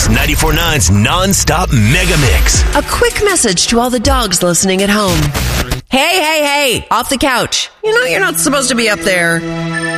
94.9's non-stop mega mix. A quick message to all the dogs listening at home. Hey, off the couch. You know you're not supposed to be up there.